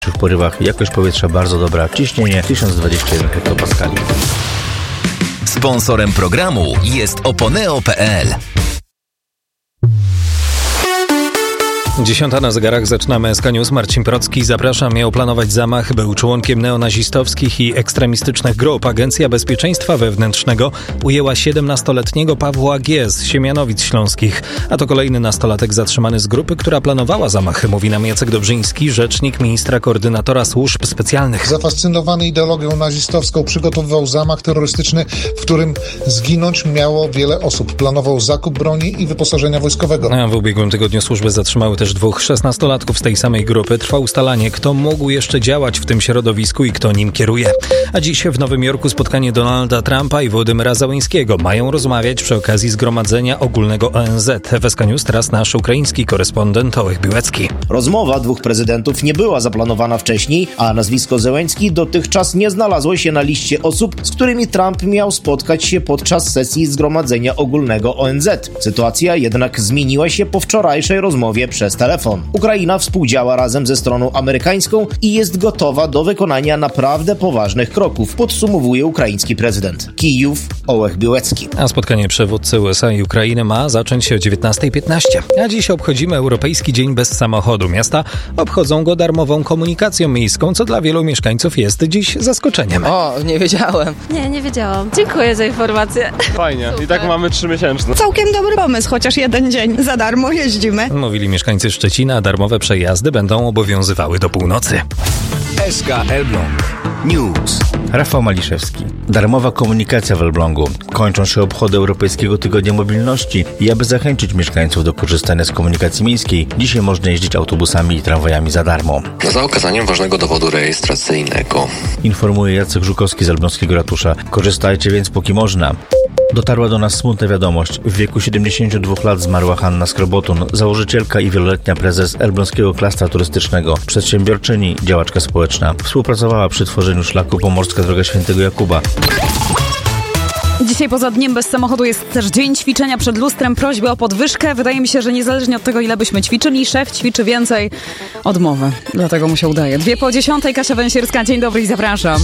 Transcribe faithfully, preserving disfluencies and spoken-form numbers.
W porywach jakość powietrza bardzo dobra, ciśnienie tysiąc dwadzieścia jeden hektopaskali. Sponsorem programu jest oponeo kropka pe el. Dziesiąta na zegarach, zaczynamy S K News. Marcin Procki, zapraszam. Miał planować zamach, był członkiem neonazistowskich i ekstremistycznych grup. Agencja Bezpieczeństwa Wewnętrznego ujęła siedemnastoletniego Pawła G. z Siemianowic Śląskich. A to kolejny nastolatek zatrzymany z grupy, która planowała zamachy, mówi nam Jacek Dobrzyński, rzecznik ministra koordynatora służb specjalnych. Zafascynowany ideologią nazistowską przygotowywał zamach terrorystyczny, w którym zginąć miało wiele osób. Planował zakup broni i wyposażenia wojskowego. A w ubiegłym tygodniu służby zatrzymały też dwóch szesnastolatków z tej samej grupy. Trwa ustalanie, kto mógł jeszcze działać w tym środowisku i kto nim kieruje. A dziś w Nowym Jorku spotkanie Donalda Trumpa i Wołodymyra Zełenskiego. Mają rozmawiać przy okazji Zgromadzenia Ogólnego O N Z. W S K News teraz nasz ukraiński korespondent Ołech Biłecki. Rozmowa dwóch prezydentów nie była zaplanowana wcześniej, a nazwisko Zełenski dotychczas nie znalazło się na liście osób, z którymi Trump miał spotkać się podczas sesji Zgromadzenia Ogólnego O N Z. Sytuacja jednak zmieniła się po wczorajszej rozmowie przez telefon. Ukraina współdziała razem ze stroną amerykańską i jest gotowa do wykonania naprawdę poważnych kroków, podsumowuje ukraiński prezydent. Kijów, Ołech Biłecki. A spotkanie przywódcy U S A i Ukrainy ma zacząć się o dziewiętnasta piętnaście. A dziś obchodzimy Europejski Dzień Bez Samochodu. Miasta obchodzą go darmową komunikacją miejską, co dla wielu mieszkańców jest dziś zaskoczeniem. O, nie wiedziałem. Nie, nie wiedziałam. Dziękuję za informację. Fajnie. Super. I tak mamy trzymiesięczny. Całkiem dobry pomysł, chociaż jeden dzień za darmo jeździmy. Mówili mieszkańcy Szczecina, darmowe przejazdy będą obowiązywały do północy. S K Elbląg News. Rafał Maliszewski. Darmowa komunikacja w Elblągu. Kończą się obchody Europejskiego Tygodnia Mobilności i aby zachęcić mieszkańców do korzystania z komunikacji miejskiej, dzisiaj można jeździć autobusami i tramwajami za darmo. Za okazaniem ważnego dowodu rejestracyjnego. Informuje Jacek Żukowski z Elbląskiego Ratusza. Korzystajcie więc póki można. Dotarła do nas smutna wiadomość. W wieku siedemdziesięciu dwóch lat zmarła Hanna Skrobotun, założycielka i wieloletnia prezes Elbląskiego Klastra Turystycznego, przedsiębiorczyni, działaczka społeczna. Współpracowała przy tworzeniu szlaku Pomorska Droga Świętego Jakuba. Dzisiaj poza Dniem Bez Samochodu jest też dzień ćwiczenia przed lustrem, prośby o podwyżkę. Wydaje mi się, że niezależnie od tego, ile byśmy ćwiczyli, szef ćwiczy więcej odmowę. Dlatego mu się udaje. Dwie po dziesiątej, Kasia Węsierska, dzień dobry i zapraszam.